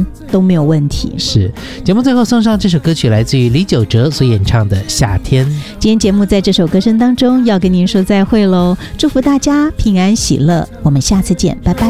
年都没有问题。 是，节目最后送上这首歌曲，来自于李玖哲所演唱的《夏天》。 今天节目在这首歌声当中要跟您说再会喽，祝福大家平安喜乐，我们下次见，拜拜。